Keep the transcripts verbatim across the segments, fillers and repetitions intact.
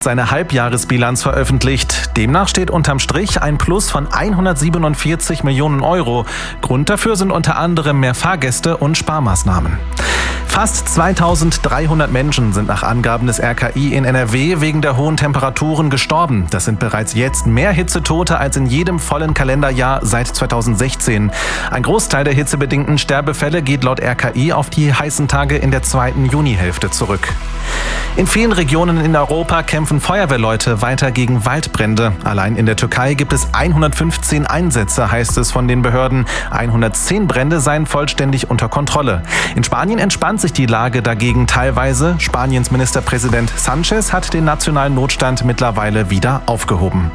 seine Halbjahresbilanz veröffentlicht. Demnach steht unterm Strich ein Plus von hundertsiebenundvierzig Millionen Euro. Grund dafür sind unter anderem mehr Fahrgäste und Sparmaßnahmen. Fast zweitausenddreihundert Menschen sind nach Angaben des R K I in N R W wegen der hohen Temperaturen gestorben. Das sind bereits jetzt mehr Hitzetote als in jedem vollen Kalenderjahr seit zweitausendsechzehn. Ein Großteil der hitzebedingten Sterbefälle geht laut R K I auf die heißen Tage in der zweiten Junihälfte zurück. In vielen Regionen in Europa kämpfen Feuerwehrleute weiter gegen Waldbrände. Allein in der Türkei gibt es hundertfünfzehn Einsätze, heißt es von den Behörden. hundertzehn Brände seien vollständig unter Kontrolle. In Spanien entspannt sich die Lage dagegen teilweise. Spaniens Ministerpräsident Sánchez hat den nationalen Notstand mittlerweile wieder aufgehoben.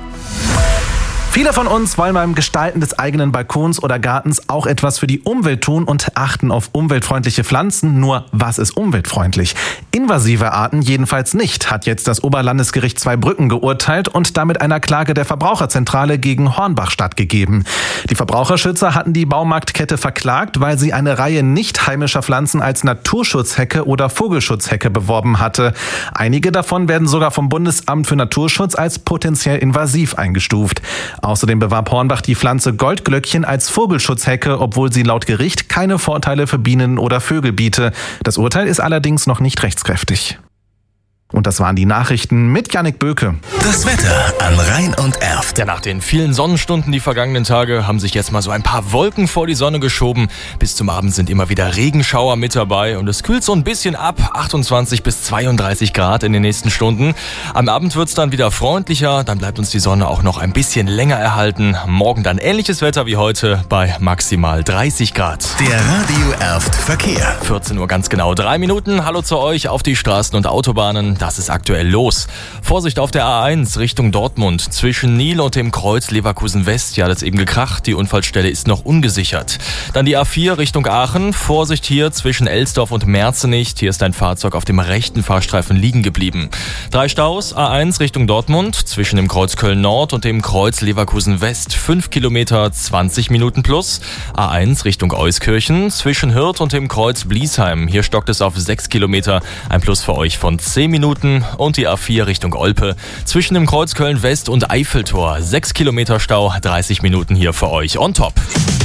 Viele von uns wollen beim Gestalten des eigenen Balkons oder Gartens auch etwas für die Umwelt tun und achten auf umweltfreundliche Pflanzen. Nur, was ist umweltfreundlich? Invasive Arten jedenfalls nicht, hat jetzt das Oberlandesgericht Zweibrücken geurteilt und damit einer Klage der Verbraucherzentrale gegen Hornbach stattgegeben. Die Verbraucherschützer hatten die Baumarktkette verklagt, weil sie eine Reihe nicht heimischer Pflanzen als Naturschutzhecke oder Vogelschutzhecke beworben hatte. Einige davon werden sogar vom Bundesamt für Naturschutz als potenziell invasiv eingestuft. Außerdem bewarb Hornbach die Pflanze Goldglöckchen als Vogelschutzhecke, obwohl sie laut Gericht keine Vorteile für Bienen oder Vögel biete. Das Urteil ist allerdings noch nicht rechtskräftig. Und das waren die Nachrichten mit Jannik Böke. Das Wetter an Rhein und Erft. Ja, nach den vielen Sonnenstunden die vergangenen Tage haben sich jetzt mal so ein paar Wolken vor die Sonne geschoben. Bis zum Abend sind immer wieder Regenschauer mit dabei und es kühlt so ein bisschen ab. achtundzwanzig bis zweiunddreißig Grad in den nächsten Stunden. Am Abend wird es dann wieder freundlicher. Dann bleibt uns die Sonne auch noch ein bisschen länger erhalten. Morgen dann ähnliches Wetter wie heute bei maximal dreißig Grad. Der Radio Erft Verkehr. vierzehn Uhr ganz genau. Drei Minuten. Hallo zu euch auf die Straßen und Autobahnen. Das ist aktuell los. Vorsicht auf der A eins Richtung Dortmund. Zwischen Nil und dem Kreuz Leverkusen West. Ja, das ist eben gekracht. Die Unfallstelle ist noch ungesichert. Dann die A vier Richtung Aachen. Vorsicht hier zwischen Elsdorf und Merzenich. Hier ist ein Fahrzeug auf dem rechten Fahrstreifen liegen geblieben. Drei Staus. A eins Richtung Dortmund. Zwischen dem Kreuz Köln Nord und dem Kreuz Leverkusen West. fünf Kilometer, zwanzig Minuten plus. A eins Richtung Euskirchen. Zwischen Hürth und dem Kreuz Bliesheim. Hier stockt es auf sechs Kilometer. Ein Plus für euch von zehn Minuten. Und die A vier Richtung Olpe. Zwischen dem Kreuz Köln West und Eiffeltor. sechs Kilometer Stau, dreißig Minuten hier für euch on top.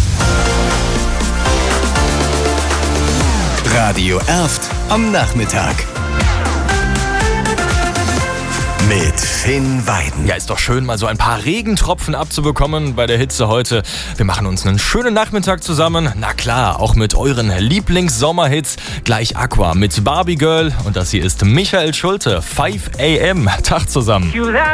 Radio Erft am Nachmittag. Mit Finn Weiden. Ja, ist doch schön, mal so ein paar Regentropfen abzubekommen bei der Hitze heute. Wir machen uns einen schönen Nachmittag zusammen. Na klar, auch mit euren Lieblings-Sommerhits. Gleich Aqua mit Barbie Girl. Und das hier ist Michael Schulte. five a m. Tag zusammen.